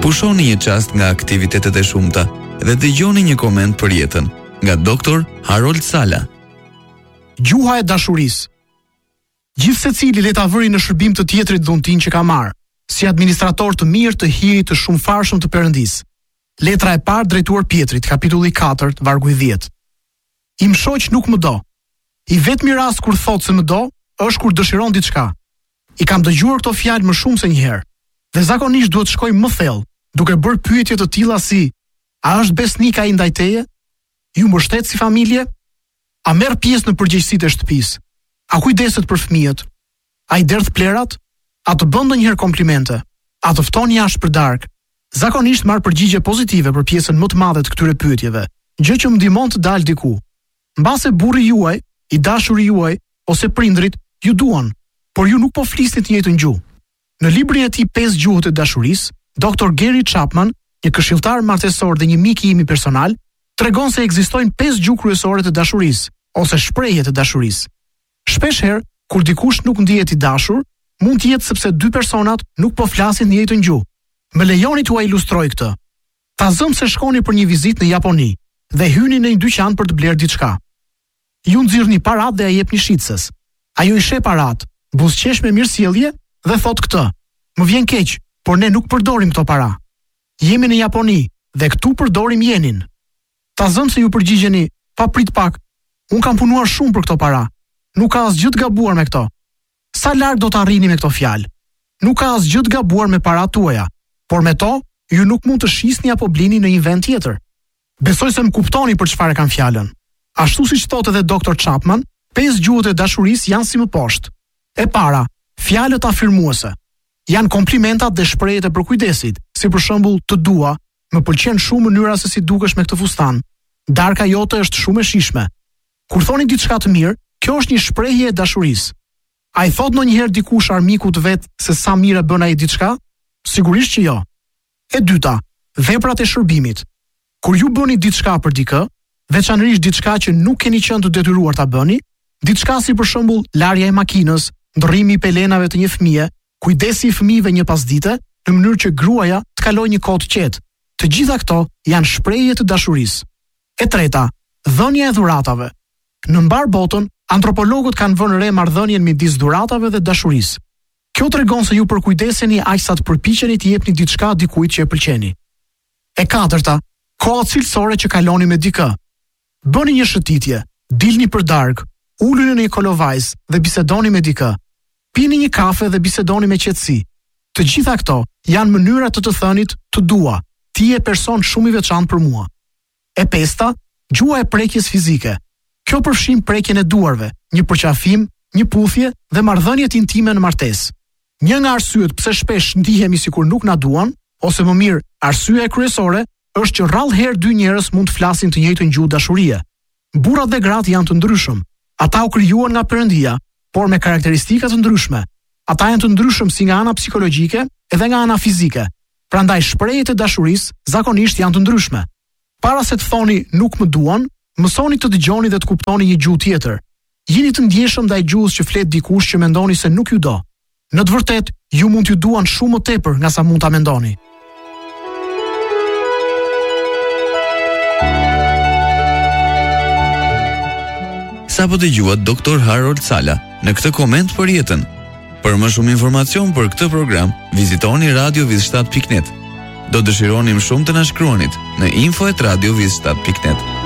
Pushoni një çast nga aktivitetet e shumta dhe dëgjoni një koment për jetën nga Dr. Harold Sala. Gjuha e dashurisë. Gjithë secili le ta vëri në shërbim të tjetrit dhuntin që ka marrë, si administrator të mirë të hirit të shumëfarshëm të Perëndisë. Letra e parë drejtuar Pjetrit, kapitulli 4, vargu 10. Im shoq nuk më do. I vetmi rast kur thot se më do, është kur dëshiron diçka. I kam dëgjuar këto fjalë më shumë se një herë. Dhe zakonisht duhet shkoj më thellë, duke bërë pyetje të tilla si: a është besnik ai ndaj teje? Ju mbështet si familje? A merr pjesë në përgjegjësitë e shtëpisë? A kujdeset për fëmijët? A i derdh plerat? A të bën ndonjëherë komplimente? A të fton jashtë për darkë? Zakonisht marr përgjigje pozitive për pjesën më të madhe të këtyre pyetjeve, gjë që më ndihmon të dal diku. Mbase burri juaj, i dashuri juaj ose prindrit ju duan, por ju nuk po flisni të njëjtën gjuhë. Në librin e tij 5 gjuhët e dashurisë, Dr. Gary Chapman, një këshilltar martesor dhe një mik i imi personal, tregon se ekzistojnë 5 gjuhë kryesore të dashurisë ose shprehje të dashurisë. Shpeshherë, kur dikush nuk ndihet i dashur, mund të jetë sepse dy personat nuk po flasin në njëjtën gjuhë. Më lejoni t'ua ilustroj këtë. Ta zëm se shkoni për një vizitë në Japoni dhe hyni në një dyqan për të blerë diçka. Ju nxirrni paratë dhe ia jepni shitses. Ajo i sheh paratë, buzëqesh me mirësjellje dhe thot këtë: "Më vjen keq, por ne nuk përdorim këto para. Jemi në Japoni dhe këtu përdorim jenin." Ta zëm se ju përgjigjeni: "Pa prit pak, un kam punuar shumë për këto para. Nuk ka asgjë të gabuar me këto." Sa larg do të arrini me këto fjalë? Nuk ka asgjë të gabuar me paratë tuaja, por me to ju nuk mund të shisni apo blini në një vend tjetër. Besoj se më kuptoni për çfarë kam fjalën. Ashtu siç thotë edhe Dr. Chapman, 5 gjuhët e dashurisë janë si më poshtë. E para, fjalët afirmuese. Janë komplimentat dhe shprehjet e përkujdesit, si për shembull: "Të dua, më pëlqen shumë mënyra se si dukesh me këtë fustan. Darka jote është shumë e shijshme." Kur thoni diçka të mirë, kjo është një shprehje e dashurisë. A i thot ndonjëherë dikush armikut vet se sa mirë bën ai diçka? Sigurisht që jo. E dyta, veprat e shërbimit. Kur ju bëni diçka për dikë, veçanërisht diçka që nuk keni qenë të detyruar ta bëni, diçka si për shembull larja e makinës, ndrrimi i pelenave të një fëmie, kujdesi i fëmijëve një pasdite, në mënyrë që gruaja të kalojë një kohë të qetë. Të gjitha këto janë shprehje të dashurisë. E treta, dhënia e dhuratave. Në mbar botën, antropologët kanë vënë re marrëdhënien midis dhuratave dhe dashurisë. Kjo tregon se ju përkujdeseni aq sa të përpiqeni të jepni diçka dikujt që e pëlqeni. E katërta, koha cilësore që kaloni me dikë. Bëni një shëtitje, dilni për darkë, uluni në një kolovajs dhe bisedoni me dikë. Pini një kafe dhe bisedoni me qetësi. Të gjitha këto janë mënyra të thënit: "Të dua, ti je person shumë i veçantë për mua." E pesta, gjuha e prekjes fizike. Kjo përfshin prekjen e duarve, një përqafim, një puthje dhe marrëdhëniet intime në martesë. Një nga arsyet pse shpesh ndihemi sikur nuk na duan, ose më mirë, arsyeja kryesore është që rrallë herë dy njerëz mund të flasin të njëjtën gjuhë dashurie. Burrat dhe gratë janë të ndryshëm. Ata u krijuan nga Perëndia, por me karakteristika të ndryshme. Ata janë të ndryshëm si nga ana psikologjike edhe nga ana fizike. Prandaj shprehjet e dashurisë zakonisht janë të ndryshme. Para se të thoni nuk më duan, mësoni të dëgjoni dhe të kuptoni një gjuhë tjetër. Jini të ndjeshëm ndaj gjuhës që flet dikush që mendoni se nuk ju do. Në të vërtetë, ju mund t'ju duan shumë më tepër nga sa mund ta mendoni. Sapo dëgjuat Dr. Harold Sala në këtë koment për jetën. Për më shumë informacion për këtë program, vizitoni radioviz7.net. Do dëshironim shumë të na shkruanit në info@radioviz7.net.